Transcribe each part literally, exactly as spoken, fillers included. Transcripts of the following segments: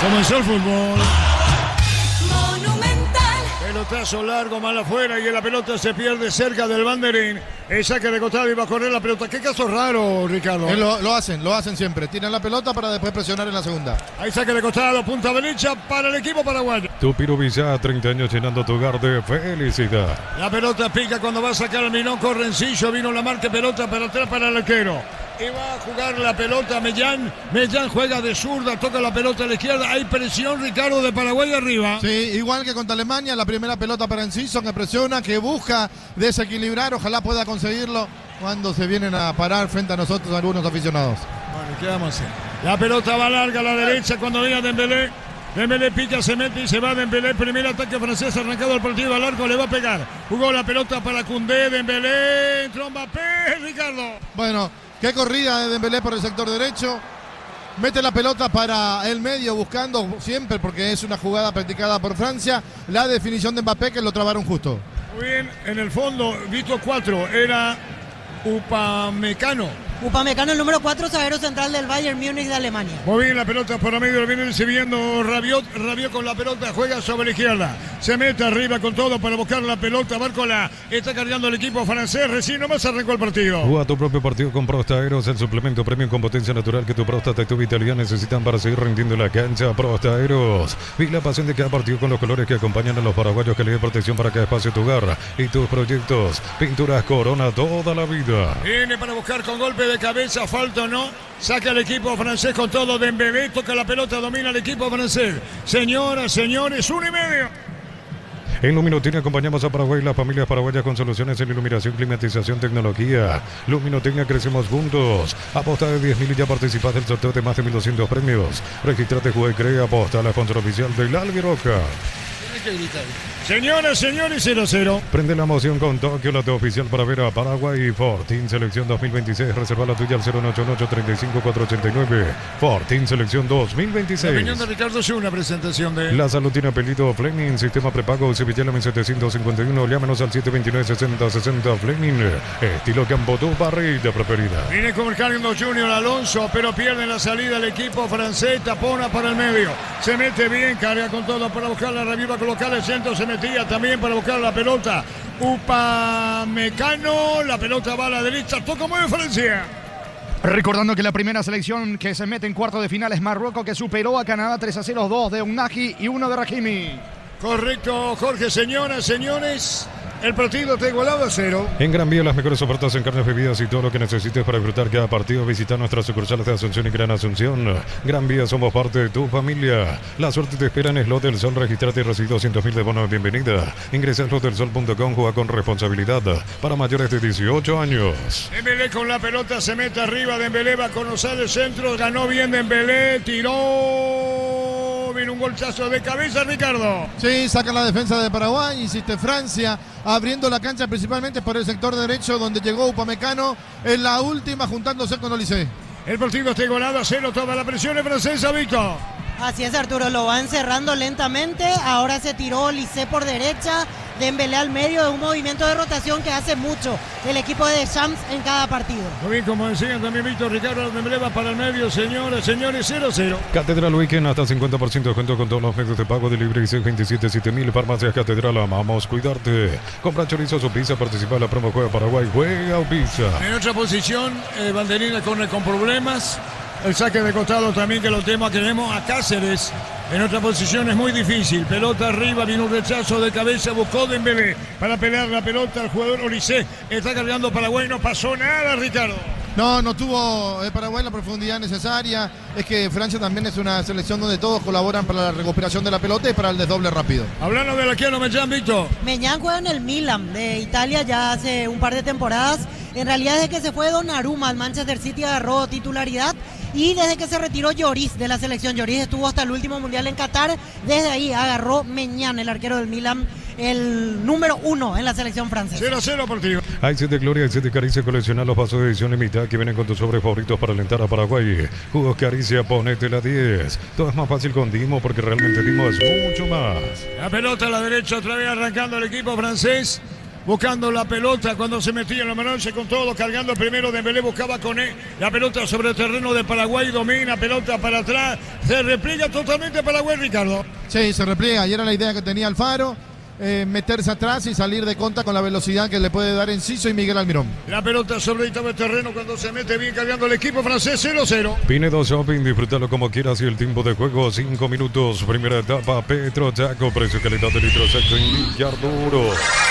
Comenzó el fútbol. Pelotazo largo, mal afuera y la pelota se pierde cerca del banderín. El saque de costado y va a correr la pelota. Qué caso raro, Ricardo. Eh, lo, lo hacen, lo hacen siempre. Tiran la pelota para después presionar en la segunda. Hay saque de costado, punta derecha para el equipo paraguayo. Tupiro Villa, treinta años llenando tu hogar de felicidad. La pelota pica cuando va a sacar el Minón, Correncillo, vino la marca, pelota para atrás para el arquero. Y va a jugar la pelota Mellán. Mellán juega de zurda, toca la pelota a la izquierda. Hay presión, Ricardo, de Paraguay arriba. Sí, igual que contra Alemania, la primera pelota para Enciso, que presiona, que busca desequilibrar. Ojalá pueda conseguirlo cuando se vienen a parar frente a nosotros algunos aficionados. Bueno, ¿qué vamos a hacer? La pelota va larga a la derecha cuando viene Dembélé. Dembélé pica, se mete y se va Dembélé. Primer ataque francés, arrancado el partido al arco, le va a pegar. Jugó la pelota para Koundé, Dembélé, entró Mbappé, Ricardo. Bueno, qué corrida de Dembélé por el sector derecho. Mete la pelota para el medio buscando siempre, porque es una jugada practicada por Francia, la definición de Mbappé que lo trabaron justo. Muy bien, en el fondo, visto cuatro, era Upamecano. Upamecano, el número cuatro, zaguero central del Bayern Múnich de Alemania. Muy bien, la pelota por medio, viene recibiendo Rabiot. Rabiot con la pelota, juega sobre la izquierda. Se mete arriba con todo para buscar la pelota. Bárcola está cargando el equipo francés. Recién nomás arrancó el partido. Juega tu propio partido con Prostaeros, el suplemento premium con potencia natural que tu próstata y tu vitalidad necesitan para seguir rindiendo la cancha. Prostaeros. Y la pasión de cada partido con los colores que acompañan a los paraguayos, que le dé protección para cada espacio de tu hogar y tus proyectos. Pinturas Corona toda la vida. Viene para buscar con golpe de cabeza, falta o no, saca el equipo francés con todo. Dembélé toca la pelota, domina el equipo francés. Señoras, señores, uno y medio. En Luminotecnia acompañamos a Paraguay y las familias paraguayas con soluciones en iluminación, climatización, tecnología. Luminotecnia, crecemos juntos. Aposta de diez mil y ya participas del sorteo de más de mil doscientos premios. Registrate, juega y crea. Aposta, la sponsor oficial del Albiroca. Señoras, señores, cero cero. Prende la emoción con Tokio, la oficial para ver a Paraguay. Fortín Selección dos mil veintiséis. Reserva la tuya al cero ocho ocho, tres cinco cuatro ocho nueve. Fortín Selección dos mil veintiséis. La opinión de Ricardo es una presentación de... La salud tiene apellido Fleming. Sistema prepago Sevilla mil setecientos cincuenta y uno. Llámanos al siete dos nueve, sesenta sesenta. Fleming. Estilo Campo, tu barrita preferida. Viene comunicando Junior Alonso, pero pierde la salida el equipo francés. Tapona para el medio. Se mete bien, carga con todo para buscar la reviva, colocar el centro. Se metía también para buscar la pelota. Upamecano, la pelota va a la derecha, toca muy en Francia. Recordando que la primera selección que se mete en cuarto de final es Marruecos, que superó a Canadá tres a cero, dos de Unagi y uno de Rahimi. Correcto, Jorge. Señoras, señores, el partido está igualado a cero. En Gran Vía, las mejores ofertas en carnes, bebidas y todo lo que necesites para disfrutar cada partido. Visita nuestras sucursales de Asunción y Gran Asunción. Gran Vía, somos parte de tu familia. La suerte te espera en Slot del Sol. Registrate y recibe doscientos mil de bono de bienvenida. Ingresa a slot del sol punto com, juega con responsabilidad. Para mayores de dieciocho años. Dembélé con la pelota, se mete arriba. Dembélé va a conocer el centro. Ganó bien Dembélé, tiró. Viene un golchazo de cabeza, Ricardo. Sí, saca la defensa de Paraguay, insiste Francia, abriendo la cancha principalmente por el sector derecho, donde llegó Upamecano en la última, juntándose con Olise. El partido está igualado a cero, toda la presión es francesa, Víctor. Así es, Arturo, lo va encerrando lentamente. Ahora se tiró Olise por derecha, Dembélé al medio, de un movimiento de rotación que hace mucho el equipo de Deschamps en cada partido. Muy bien, como decían también Víctor, Ricardo Dembélé va para el medio, señores, señores, cero cero. Catedral Weekend, hasta cincuenta por ciento de descuento con todos los medios de pago de libre y seis veintisiete siete mil. Farmacias Catedral, amamos cuidarte. Compra chorizos o pizza, participa en la promo Juega Paraguay, juega o pizza. En otra posición, eh, Banderina corre con problemas. El saque de costado también que lo tema, queremos a Cáceres. En otra posición es muy difícil. Pelota arriba, viene un rechazo de cabeza, buscó Dembélé para pelear la pelota. El jugador Olise está cargando Paraguay, no pasó nada, Ricardo. No, no tuvo eh, Paraguay la profundidad necesaria. Es que Francia también es una selección donde todos colaboran para la recuperación de la pelota y para el desdoble rápido. Hablando de la Chiano Mellán, Víctor. Mellán juega en el Milan de Italia ya hace un par de temporadas. En realidad, desde que se fue Donnarumma al Manchester City agarró titularidad. Y desde que se retiró Lloris de la selección, Lloris estuvo hasta el último mundial en Qatar. Desde ahí agarró Meñán, el arquero del Milan, el número uno en la selección francesa. cero cero partido. Hay siete Gloria, hay siete Caricia. Colecciona los vasos de edición limitada que vienen con tus sobres favoritos para alentar a Paraguay. Jugos Caricia, ponete la diez. Todo es más fácil con Dimo, porque realmente Dimo es mucho más. La pelota a la derecha, otra vez arrancando el equipo francés. buscando la pelota cuando se metía en la mano con todo, cargando primero Dembélé, buscaba con él la pelota sobre el terreno de Paraguay, domina, pelota para atrás, se repliega totalmente Paraguay, Ricardo. Sí, se repliega, y era la idea que tenía Alfaro, eh, meterse atrás y salir de contra con la velocidad que le puede dar Enciso y Miguel Almirón. La pelota sobre el terreno cuando se mete bien cargando el equipo francés, cero cero. Pinedo Shopping, disfrútalo como quieras y el tiempo de juego, cinco minutos, primera etapa, Petro Chaco, precio calidad de litro sexo en Villarduro.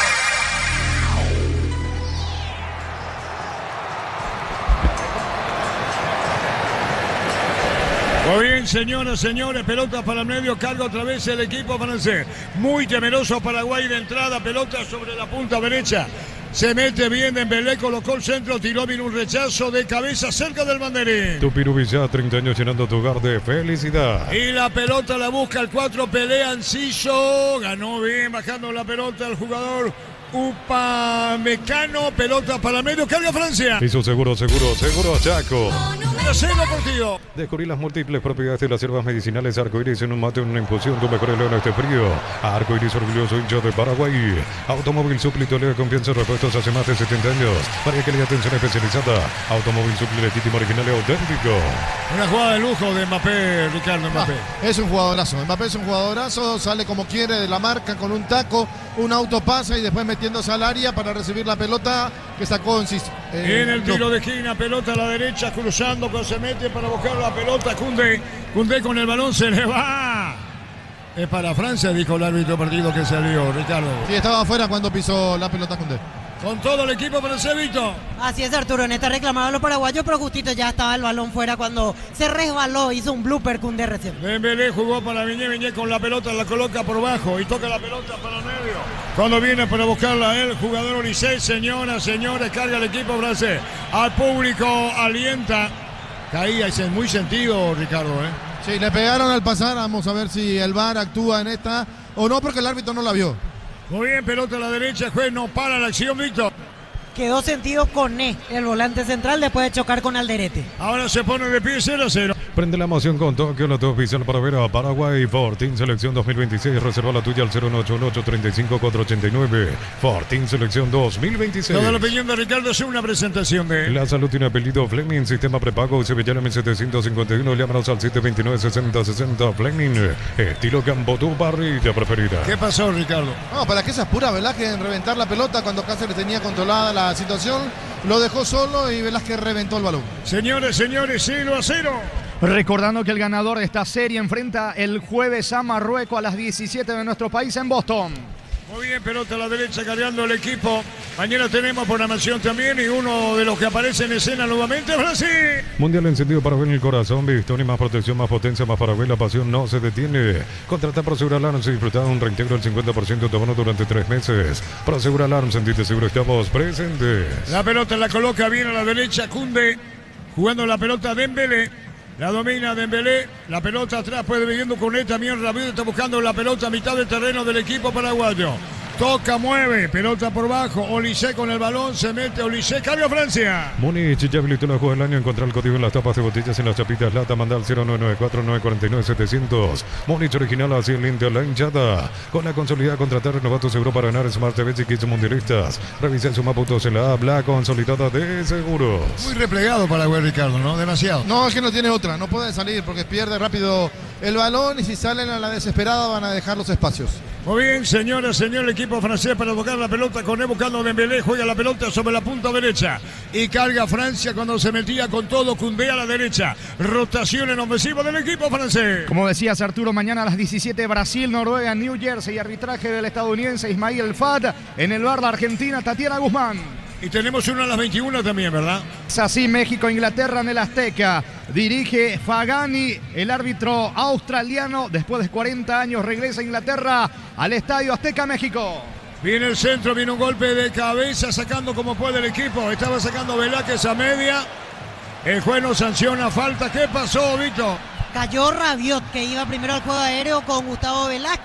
Muy bien, señoras, señores, pelota para el medio, carga otra vez el equipo francés. Muy temeroso Paraguay de entrada, pelota sobre la punta derecha. Se mete bien Dembélé, colocó el centro, tiró bien un rechazo de cabeza cerca del banderín. Tupiru Villa, treinta años llenando tu hogar de felicidad. Y la pelota la busca el cuatro, pelea Enciso, ganó bien bajando la pelota el jugador Upamecano, pelota para el medio, carga Francia. Hizo seguro, seguro, seguro Chaco. Brasil Deportivo. Descubrí las múltiples propiedades de las hierbas medicinales Arcoiris en un mate, en una infusión, tu mejor helado en este frío. Arcoiris, orgulloso hincha de Paraguay. Automóvil Supli, tu de confianza en repuestos hace más de setenta años. Para que le atención especializada. Automóvil Supli, legítimo, original y auténtico. Una jugada de lujo de Mbappé, Ricardo Mbappé. Ah, es un jugadorazo, Mbappé es un jugadorazo, sale como quiere de la marca con un taco, un auto pasa y después metiéndose al área para recibir la pelota que sacó en, eh, en el tiro no. de esquina, pelota a la derecha, cruzando, cuando se mete para buscar la pelota, Koundé, Koundé con el balón, se le va. Es para Francia, dijo el árbitro partido que salió, Ricardo. Sí, estaba afuera cuando pisó la pelota Koundé. Con todo el equipo francés, Víctor. Así es, Arturo, en esta reclamaron los paraguayos, pero justito ya estaba el balón fuera cuando se resbaló, hizo un blooper Koundé recién. Dembélé jugó para Viñé, Viñé con la pelota, la coloca por bajo y toca la pelota para el medio. Cuando viene para buscarla el jugador Olise, señoras, señores, carga el equipo francés. Al público alienta. Caía, es muy sentido, Ricardo, ¿eh? Sí, le pegaron al pasar, vamos a ver si el V A R actúa en esta o no, porque el árbitro no la vio. Muy bien, pelota a la derecha, juez no para la acción, Víctor. Quedó sentido con E, el volante central, después de chocar con Alderete. Ahora se pone de pie cero cero. Prende la emoción con Tokio, la top oficial para ver a Paraguay. Fortín Selección dos mil veintiséis, reserva la tuya al cero uno ocho ocho, tres cinco cuatro ocho nueve. Fortín Selección dos mil veintiséis. Toda la opinión de Ricardo es una presentación de... La salud tiene apellido Fleming, sistema prepago, Sevillana mil setecientos cincuenta y uno, llámanos al siete dos nueve, sesenta sesenta. Fleming, estilo campo, tu parrilla preferida. ¿Qué pasó, Ricardo? No, para que esa pura Velázquez en reventar la pelota cuando Cáceres tenía controlada la situación, lo dejó solo y Velázquez reventó el balón. Señores, señores, cero a cero. Recordando que el ganador de esta serie enfrenta el jueves a Marruecos a las diecisiete de nuestro país en Boston. Muy bien, pelota a la derecha cargando el equipo. Mañana tenemos programación también y uno de los que aparece en escena nuevamente, Brasil. Mundial encendido para ver el corazón, Victoria, más protección, más potencia, más para ver, la pasión no se detiene. Contrata Prosegur Alarms y disfruta un reintegro del cincuenta por ciento de tu bono durante tres meses. Prosegur Alarms, sentite seguro, estamos presentes. La pelota la coloca bien a la derecha, Koundé, jugando la pelota Dembélé. La domina Dembélé, la pelota atrás, puede viviendo con él también. Rabiot está buscando la pelota a mitad del terreno del equipo paraguayo. Toca, mueve, pelota por bajo. Olise con el balón, se mete Olise, carga Francia. Múnich ya habilitó la jugada del año. Encontrar el código en las tapas de botellas en las chapitas lata. Manda al cero nueve nueve cuatro nueve cuatro nueve siete cero cero. Múnich original, así el Inter, la hinchada. Con la consolidada contratar, renovado tu seguro para ganar Smart T V y kits mundialistas. Revisa en suma puntos en la app, la consolidada de seguros. Muy replegado Paraguay, Ricardo, ¿no? Demasiado. No, es que no tiene otra, no puede salir porque pierde rápido el balón y si salen a la desesperada van a dejar los espacios. Muy bien, señoras, señor, el equipo francés para tocar la pelota con él buscando Dembélé, juega la pelota sobre la punta derecha y carga Francia cuando se metía con todo, Koundé a la derecha, rotación en ofensiva del equipo francés. Como decías, Arturo, mañana a las diecisiete, Brasil, Noruega, New Jersey, arbitraje del estadounidense Ismail Fad, en el bar la Argentina, Tatiana Guzmán. Y tenemos una a las veintiuna también, ¿verdad? Es así, México, Inglaterra en el Azteca. Dirige Fagani, el árbitro australiano. Después de cuarenta años regresa a Inglaterra al Estadio Azteca, México. Viene el centro, viene un golpe de cabeza, sacando como puede el equipo. Estaba sacando Velázquez a media. El juez no sanciona falta. ¿Qué pasó, Víctor? Cayó Rabiot, que iba primero al juego aéreo con Gustavo Velázquez.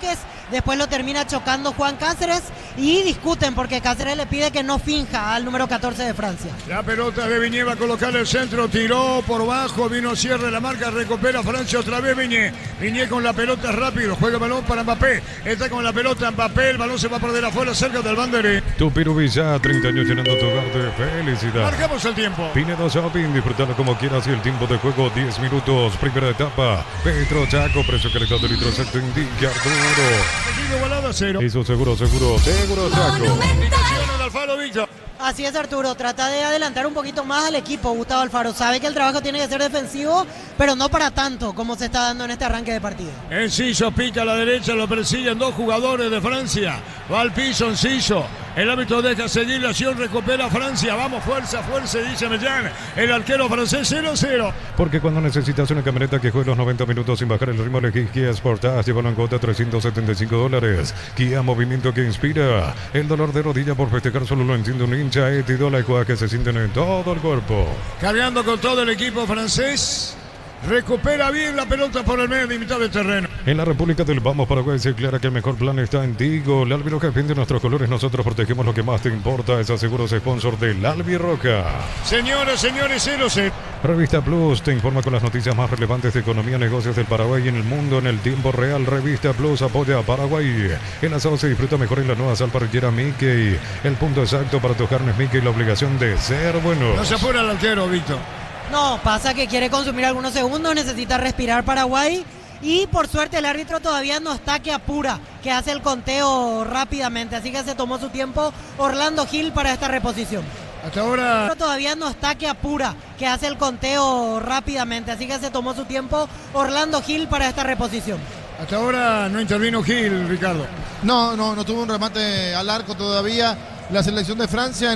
después lo termina chocando Juan Cáceres y discuten porque Cáceres le pide que no finja al número catorce de Francia. La pelota de Viñé va a colocar el centro, tiró por bajo, vino cierre la marca, recupera Francia otra vez Viñé. Viñé con la pelota rápido, juega el balón para Mbappé, está con la pelota Mbappé, el balón se va a perder afuera cerca del banderín. Tupirubilla, treinta años llenando tu hogar de felicidad. Marcamos el tiempo. Pinedo Shopping, disfrutarlo como quieras y el tiempo de juego diez minutos. Primera etapa, Petro Chaco, precio calidad de litro exacto indica Arturo. Igualado a cero. Hizo seguro, seguro, seguro Chaco. Indicaciones de Alfaro Víctor. Así es, Arturo, trata de adelantar un poquito más al equipo Gustavo Alfaro. Sabe que el trabajo tiene que ser defensivo, pero no para tanto como se está dando en este arranque de partido. Enciso pica a la derecha, lo persiguen dos jugadores de Francia. Va al piso Enciso. El árbitro deja seguir la acción, recupera Francia. Vamos, fuerza, fuerza, dice Mellán. El arquero francés cero cero. Porque cuando necesitas una camioneta que juegue los noventa minutos sin bajar el ritmo, elegí Kia Sportage. Llévalo en cuota trescientos setenta y cinco dólares. Kia, movimiento que inspira. El dolor de rodilla por festejar solo lo entiende un hincha. Etidola y juega que se sienten en todo el cuerpo. Cargando con todo el equipo francés. Recupera bien la pelota por el medio y mitad del terreno. En la República del Vamos Paraguay se aclara que el mejor plan está en Tigo. El Albiroca defiende nuestros colores, nosotros protegemos lo que más te importa. Es Aseguros sponsor del Albiroca. Señoras, señores, cero cero. Revista Plus te informa con las noticias más relevantes de economía, negocios del Paraguay y en el mundo en el tiempo real. Revista Plus apoya a Paraguay. El asado se disfruta mejor en la nueva sal parrillera Mickey. El punto exacto para tus carnes Mickey, la obligación de ser bueno. No se apura el arquero, Víctor. No, pasa que quiere consumir algunos segundos, necesita respirar Paraguay y por suerte el árbitro todavía no está que apura, que hace el conteo rápidamente, así que se tomó su tiempo Orlando Gil para esta reposición. Hasta ahora todavía no está que apura, que hace el conteo rápidamente, así que se tomó su tiempo Orlando Gil para esta reposición. Hasta ahora no intervino Gil, Ricardo. No, no, no tuvo un remate al arco todavía la selección de Francia.